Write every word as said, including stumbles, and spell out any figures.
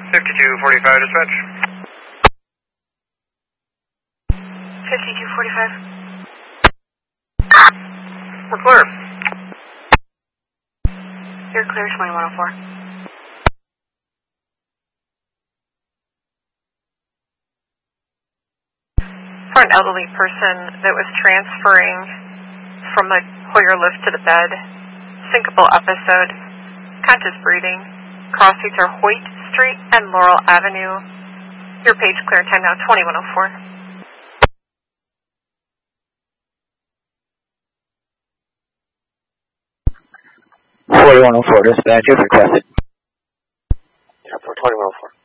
fifty-two forty-five dispatch. fifty-two forty-five. We're clear. You're clear, twenty-one oh four. For an elderly person that was transferring from the Hoyer lift to the bed, syncopal episode, conscious breathing, cross streets are Hoyt Street and Laurel Avenue. Your page clear, time now twenty-one oh four. forty-one oh four dispatch, if requested. Yeah, for twenty-one oh four.